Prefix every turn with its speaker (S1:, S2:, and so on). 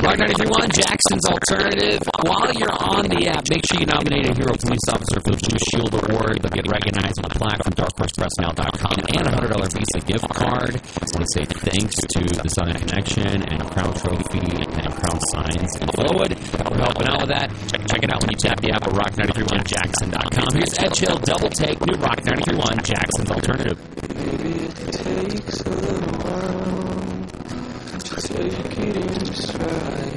S1: Rock 93.1, Jackson's Alternative. While you're on the app, make sure you nominate a Hero Police Officer for the Blue Shield Award. You'll get recognized with a plaque from DarkHorsePressMail.com and a $100 Visa gift card. I want to say thanks to the Southern Connection and Crown Trophy and Crown Signs in Flowood for helping out with that. Check it out when you tap the app at rock931jackson.com. Here's Ed Chill, Double Take, new Rock 93.1, Jackson's Alternative.
S2: Maybe it takes a little while to take it in stride.